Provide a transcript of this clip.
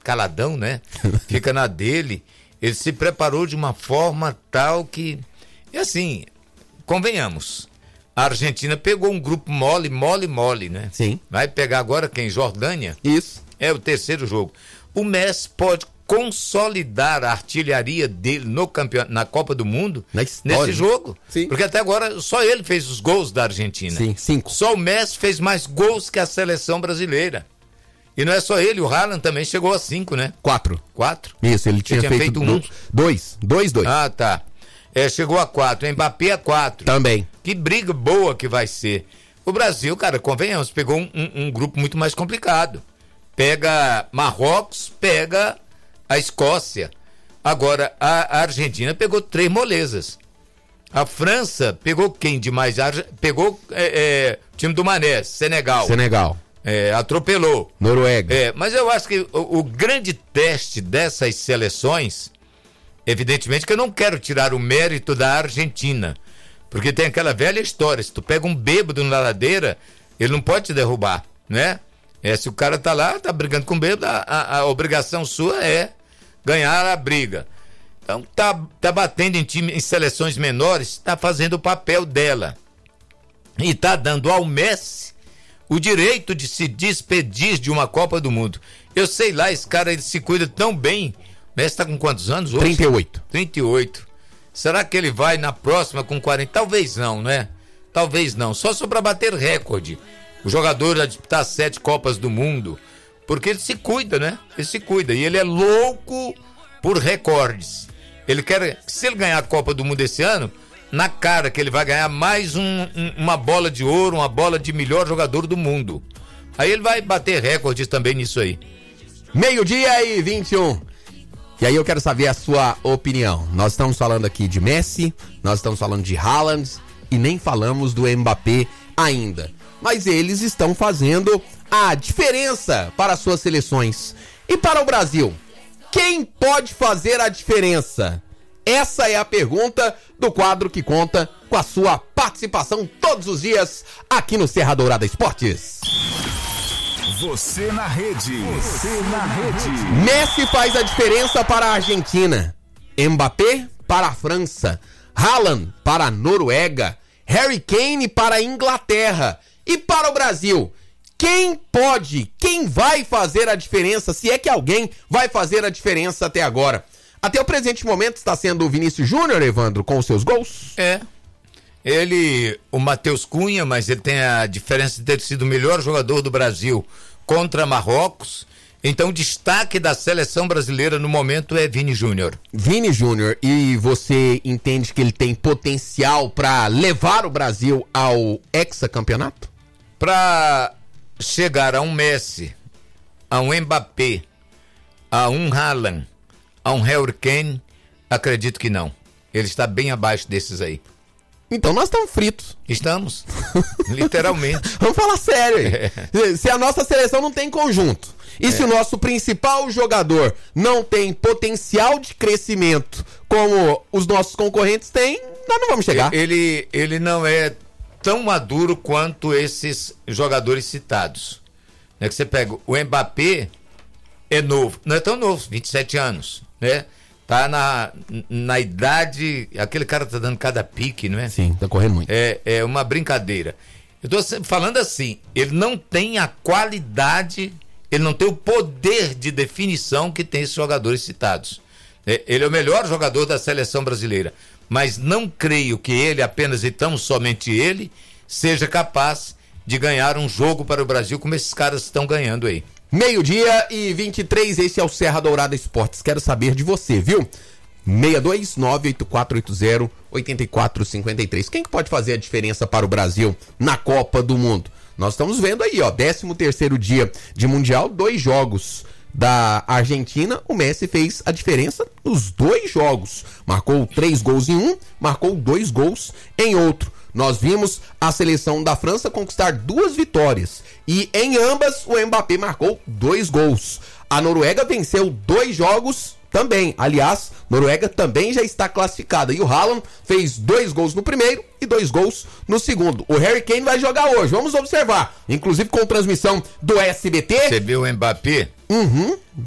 caladão, né? Fica na dele. Ele se preparou de uma forma tal que... E assim, convenhamos, a Argentina pegou um grupo mole, né? Sim. Vai pegar agora quem? Jordânia? Isso. É o terceiro jogo. O Messi pode consolidar a artilharia dele no campeonato, na Copa do Mundo nesse jogo. Sim. Porque até agora só ele fez os gols da Argentina. Sim, 5. Só o Messi fez mais gols que a seleção brasileira. E não é só ele, o Haaland também chegou a 5, né? 4. 4? Isso, ele tinha feito 1. 2. Ah, tá. Chegou a 4. Mbappé a 4. Também. Que briga boa que vai ser. O Brasil, cara, convenhamos, pegou um grupo muito mais complicado. Pega Marrocos, pega a Escócia. Agora, a Argentina pegou 3 molezas. A França pegou quem demais? Pegou o time do Mané, Senegal. Atropelou. Noruega. Mas eu acho que o grande teste dessas seleções, evidentemente que eu não quero tirar o mérito da Argentina, porque tem aquela velha história, se tu pega um bêbado na ladeira, ele não pode te derrubar, né? Se o cara tá lá, tá brigando com o bêbado, a obrigação sua é ganhar a briga. Então tá batendo em seleções menores, tá fazendo o papel dela. E tá dando ao Messi o direito de se despedir de uma Copa do Mundo. Eu sei lá, esse cara ele se cuida tão bem. O Messi tá com quantos anos hoje? 38. 38. Será que ele vai na próxima com 40? Talvez não, né? Talvez não. Só para bater recorde. O jogador a disputar 7 Copas do Mundo. Porque ele se cuida, né? Ele se cuida. E ele é louco por recordes. Ele quer, se ele ganhar a Copa do Mundo esse ano, na cara que ele vai ganhar mais uma bola de ouro, uma bola de melhor jogador do mundo. Aí ele vai bater recordes também nisso aí. 12:21. E aí eu quero saber a sua opinião. Nós estamos falando aqui de Messi, nós estamos falando de Haaland e nem falamos do Mbappé ainda. Mas eles estão fazendo a diferença para as suas seleções. E para o Brasil, quem pode fazer a diferença? Essa é a pergunta do quadro que conta com a sua participação todos os dias aqui no Serra Dourada Esportes. Você na rede. Messi faz a diferença para a Argentina. Mbappé para a França. Haaland para a Noruega. Harry Kane para a Inglaterra. E para o Brasil, quem vai fazer a diferença? Se é que alguém vai fazer a diferença até agora. Até o presente momento está sendo o Vinícius Júnior, Evandro, com os seus gols? O Matheus Cunha, mas ele tem a diferença de ter sido o melhor jogador do Brasil contra Marrocos. Então o destaque da seleção brasileira no momento é Vini Júnior. Vini Júnior, e você entende que ele tem potencial para levar o Brasil ao hexacampeonato? Para chegar a um Messi, a um Mbappé, a um Haaland, a um Harry Kane, acredito que não. Ele está bem abaixo desses aí. Então nós estamos fritos. Estamos, literalmente. Vamos falar sério aí. Se a nossa seleção não tem conjunto, e se o nosso principal jogador não tem potencial de crescimento como os nossos concorrentes têm, nós não vamos chegar. Ele não é tão maduro quanto esses jogadores citados. Que você pega o Mbappé, é novo, não é tão novo, 27 anos, né? Tá na idade, aquele cara tá dando cada pique, não é? Sim, tá correndo muito. É uma brincadeira. Eu tô falando assim, ele não tem a qualidade, ele não tem o poder de definição que tem esses jogadores citados. Ele é o melhor jogador da seleção brasileira, mas não creio que ele, apenas e tão somente ele, seja capaz de ganhar um jogo para o Brasil como esses caras estão ganhando aí. 12:23, esse é o Serra Dourada Esportes. Quero saber de você, viu? 62984808453. Quem que pode fazer a diferença para o Brasil na Copa do Mundo? Nós estamos vendo aí, 13º dia de Mundial, 2 jogos da Argentina. O Messi fez a diferença nos 2 jogos. Marcou 3 gols em um, marcou 2 gols em outro. Nós vimos a seleção da França conquistar 2 vitórias. E em ambas o Mbappé marcou 2 gols. A Noruega venceu 2 jogos também. Aliás, Noruega também já está classificada. E o Haaland fez 2 gols no primeiro e 2 gols no segundo. O Harry Kane vai jogar hoje, vamos observar. Inclusive com transmissão do SBT. Você viu o Mbappé?